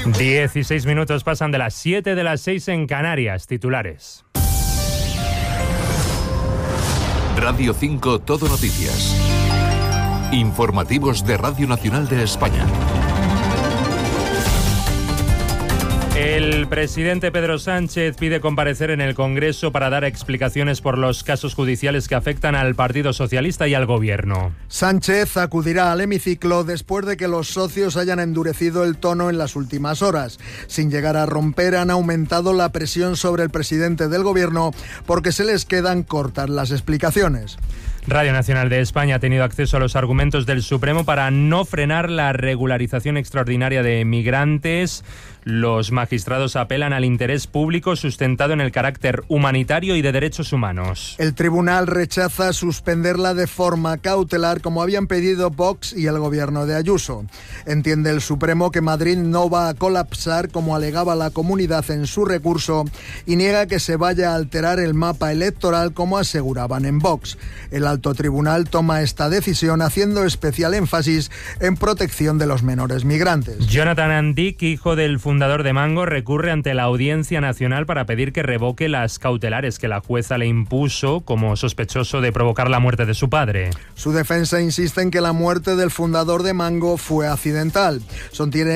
16 minutos pasan de las 7 de las 6 en Canarias. Titulares. Radio 5 Todo Noticias. Informativos de Radio Nacional de España. El presidente Pedro Sánchez pide comparecer en el Congreso para dar explicaciones por los casos judiciales que afectan al Partido Socialista y al Gobierno. Sánchez acudirá al hemiciclo después de que los socios hayan endurecido el tono en las últimas horas. Sin llegar a romper, han aumentado la presión sobre el presidente del Gobierno porque se les quedan cortas las explicaciones. Radio Nacional de España ha tenido acceso a los argumentos del Supremo para no frenar la regularización extraordinaria de migrantes. Los magistrados apelan al interés público sustentado en el carácter humanitario y de derechos humanos. El tribunal rechaza suspenderla de forma cautelar, como habían pedido Vox y el gobierno de Ayuso. Entiende el Supremo que Madrid no va a colapsar, como alegaba la comunidad en su recurso, y niega que se vaya a alterar el mapa electoral, como aseguraban en Vox. El alto tribunal toma esta decisión haciendo especial énfasis en protección de los menores migrantes. Jonathan Andic, hijo del fundador de Mango, recurre ante la Audiencia Nacional para pedir que revoque las cautelares que la jueza le impuso como sospechoso de provocar la muerte de su padre. Su defensa insiste en que la muerte del fundador de Mango fue accidental. Sostiene